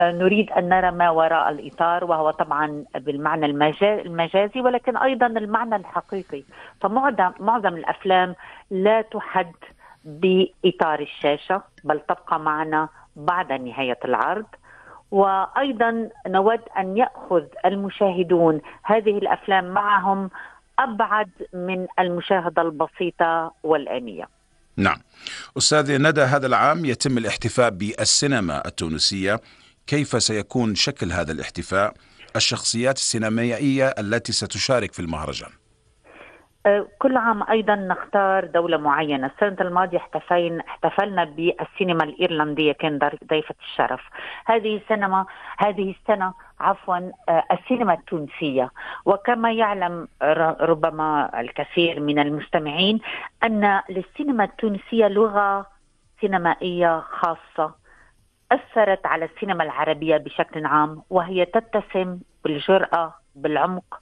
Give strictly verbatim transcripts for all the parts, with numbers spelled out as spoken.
نريد أن نرى ما وراء الإطار، وهو طبعا بالمعنى المجازي ولكن أيضا المعنى الحقيقي. فمعظم معظم الأفلام لا تحد بإطار الشاشة، بل تبقى معنا بعد نهاية العرض. وأيضا نود أن يأخذ المشاهدون هذه الأفلام معهم أبعد من المشاهدة البسيطة والآنية. نعم. أستاذ ندى، هذا العام يتم الاحتفاء بالسينما التونسية، كيف سيكون شكل هذا الاحتفاء؟ الشخصيات السينمائية التي ستشارك في المهرجان؟ كل عام أيضا نختار دولة معينة. السنة الماضية احتفلنا احتفلنا بالسينما الإيرلندية، كان ضيفة الشرف. هذه السينما هذه السنة عفوا السينما التونسية. وكما يعلم ربما الكثير من المستمعين أن للسينما التونسية لغة سينمائية خاصة أثرت على السينما العربية بشكل عام، وهي تتسم بالجرأة، بالعمق،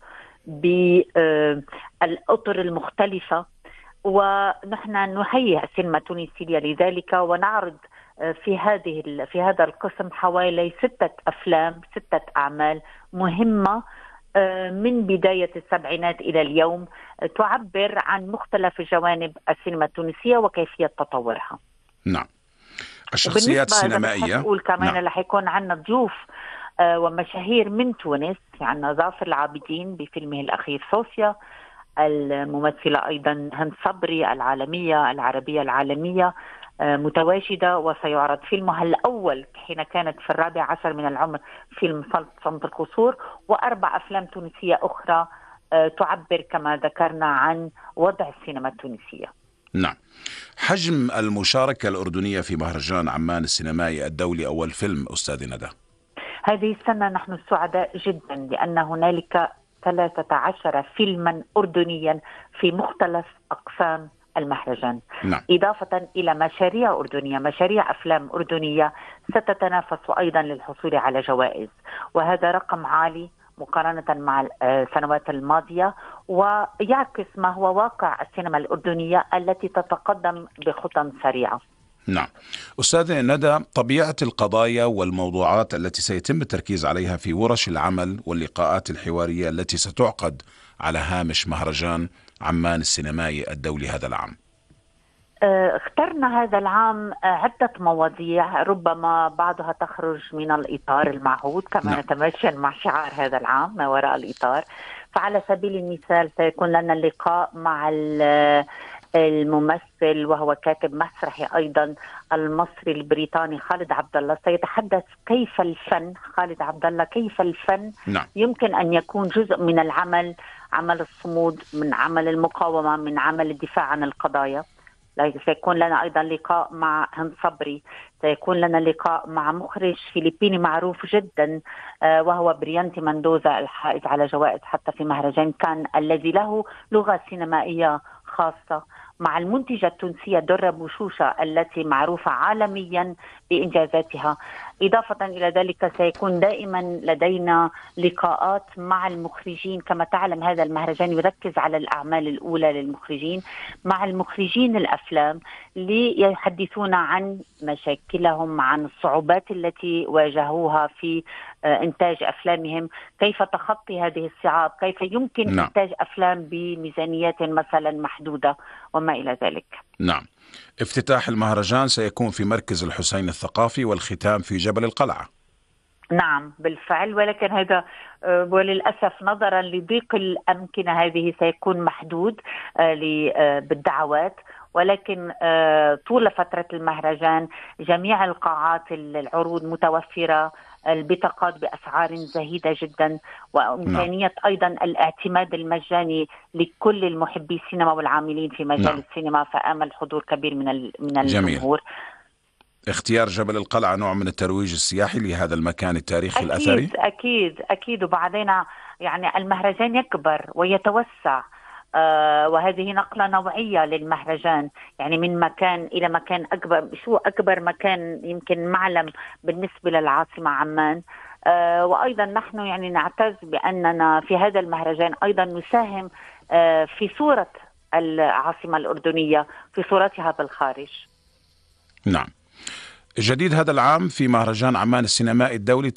بالأطر المختلفة. ونحن نهيئ السينما التونسية لذلك، ونعرض في هذه في هذا القسم حوالي ستة أفلام ستة أعمال مهمة من بداية السبعينات إلى اليوم، تعبر عن مختلف جوانب السينما التونسية وكيفية تطورها. نعم. الشخصيات السينمائية أقول كمان نعم. رح يكون عندنا ضيوف ومشاهير من تونس. عندنا ظافر العابدين بفيلمه الأخير صوفيا، الممثلة أيضا هند صبري العالمية العربية العالمية متواجدة، وسيعرض فيلمها الأول حين كانت في الرابع عشر من العمر، فيلم صمت القصور، وأربع أفلام تونسية أخرى تعبر كما ذكرنا عن وضع السينما التونسية. نعم. حجم المشاركة الأردنية في مهرجان عمان السينمائي الدولي أول فيلم أستاذ ندى؟ هذه السنة نحن سعداء جدا لأن هنالك ثلاثة عشر فيلما أردنيا في مختلف أقسام المهرجان. نعم. إضافة إلى مشاريع أردنية، مشاريع أفلام أردنية ستتنافس أيضا للحصول على جوائز، وهذا رقم عالي مقارنة مع السنوات الماضية، ويعكس ما هو واقع السينما الأردنية التي تتقدم بخطى سريعة. نعم. أستاذ ندى، طبيعة القضايا والموضوعات التي سيتم التركيز عليها في ورش العمل واللقاءات الحوارية التي ستعقد على هامش مهرجان عمان السينمائي الدولي هذا العام؟ اخترنا هذا العام عدة مواضيع ربما بعضها تخرج من الإطار المعهود كما نعم. نتماشى مع شعار هذا العام ما وراء الإطار. فعلى سبيل المثال سيكون لنا اللقاء مع الممثل وهو كاتب مسرحي أيضا المصري البريطاني خالد عبد الله. سيتحدث كيف الفن خالد عبد الله كيف الفن نعم. يمكن أن يكون جزء من العمل، عمل الصمود، من عمل المقاومة، من عمل الدفاع عن القضايا. سيكون لنا أيضا لقاء مع هند صبري، سيكون لنا لقاء مع مخرج فلبيني معروف جدا وهو بريانتي مندوزا الحائز على جوائز حتى في مهرجان كان، الذي له لغة سينمائية خاصة، مع المنتجة التونسية درة بوشوشة التي معروفة عالميا بإنجازاتها. إضافة إلى ذلك سيكون دائما لدينا لقاءات مع المخرجين. كما تعلم هذا المهرجان يركز على الأعمال الأولى للمخرجين، مع المخرجين الأفلام ليحدثون عن مشاكلهم، عن الصعوبات التي واجهوها في إنتاج أفلامهم، كيف تخطي هذه الصعاب، كيف يمكن نعم. إنتاج أفلام بميزانيات مثلا محدودة وما إلى ذلك. نعم. افتتاح المهرجان سيكون في مركز الحسين الثقافي والختام في جبل القلعة. نعم بالفعل، ولكن هذا وللأسف نظرا لضيق الأمكنة هذه سيكون محدود بالدعوات، ولكن طول فترة المهرجان جميع القاعات العروض متوفرة، البطاقات بأسعار زهيدة جدا، وإمكانية أيضا الاعتماد المجاني لكل المحبي السينما والعاملين في مجال نعم. السينما، فآمل حضور كبير من من الجمهور. اختيار جبل القلعة نوع من الترويج السياحي لهذا المكان التاريخي أكيد الأثري؟ أكيد أكيد. وبعدين يعني المهرجان يكبر ويتوسع، آه وهذه نقلة نوعية للمهرجان، يعني من مكان إلى مكان أكبر. شو أكبر مكان يمكن معلم بالنسبة للعاصمة عمان. آه وأيضا نحن يعني نعتز بأننا في هذا المهرجان أيضا نساهم آه في صورة العاصمة الأردنية، في صورتها بالخارج. نعم. جديد هذا العام في مهرجان عمان السينمائي الدولي